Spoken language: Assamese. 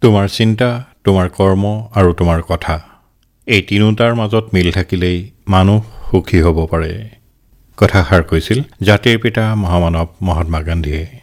তোমাৰ চিন্তা, তোমাৰ কৰ্ম আৰু তোমাৰ কথা, এই তিনিটাৰ মাজত মিল থাকিলেই মানুহ সুখী হ'ব পাৰে। কথাষাৰ কৈছিল জাতিৰ পিতা মহামানৱ মহাত্মা গান্ধীয়ে।